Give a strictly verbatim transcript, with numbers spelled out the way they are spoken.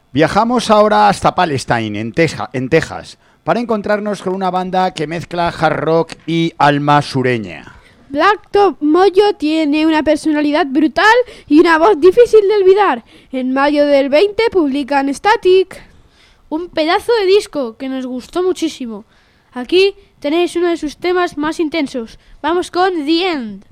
Viajamos ahora hasta Palestine, en, Teja, en Texas, para encontrarnos con una banda que mezcla hard rock y alma sureña. Black Top Mojo tiene una personalidad brutal y una voz difícil de olvidar. En mayo del veinte publican Static, un pedazo de disco que nos gustó muchísimo. Aquí tenéis uno de sus temas más intensos. Vamos con The End.